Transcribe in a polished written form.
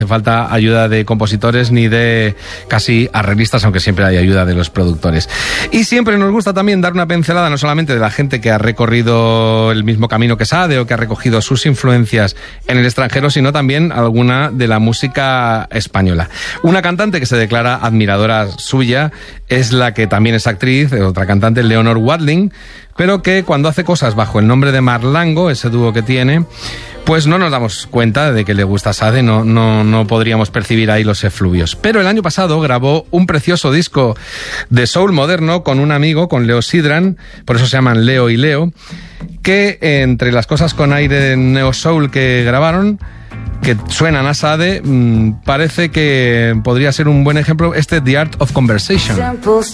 hace falta ayuda de compositores ni de casi arreglistas, aunque siempre hay ayuda de los productores. Y siempre nos gusta también dar una pincelada no solamente de la gente que ha recorrido el mismo camino que Sade o que ha recogido sus influencias en el extranjero, sino también alguna de la música española. Una cantante que se declara admiradora suya es la que también es actriz, otra cantante, Leonor Watling, pero que cuando hace cosas bajo el nombre de Marlango, ese dúo que tiene, pues no nos damos cuenta de que le gusta Sade, no podríamos percibir ahí los efluvios. Pero el año pasado grabó un precioso disco de soul moderno con un amigo, con Leo Sidran, por eso se llaman Leo y Leo, que entre las cosas con aire de neo soul que grabaron, que suenan a Sade, parece que podría ser un buen ejemplo The Art of Conversation.